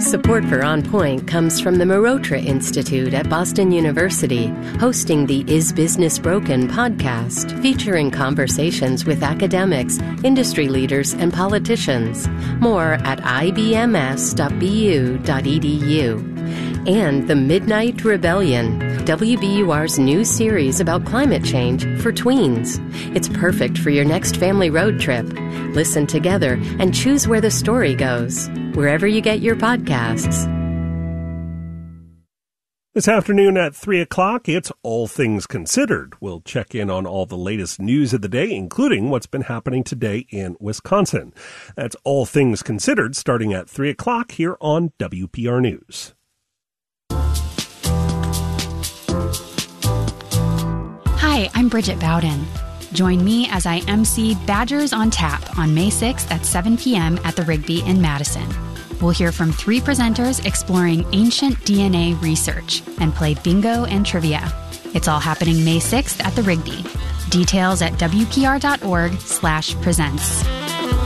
Support for On Point comes from the Marotra Institute at Boston University, hosting the Is Business Broken podcast, featuring conversations with academics, industry leaders, and politicians. More at ibms.bu.edu. And The Midnight Rebellion, WBUR's new series about climate change for tweens. It's perfect for your next family road trip. Listen together and choose where the story goes, wherever you get your podcasts. This afternoon at 3 o'clock, it's All Things Considered. We'll check in on all the latest news of the day, including what's been happening today in Wisconsin. That's All Things Considered, starting at 3 o'clock here on WPR News. Hi, I'm Bridget Bowden. Join me as I MC Badgers on Tap on May 6th at 7 p.m. at the Rigby in Madison. We'll hear from 3 presenters exploring ancient DNA research and play bingo and trivia. It's all happening May 6th at the Rigby. Details at wpr.org/presents.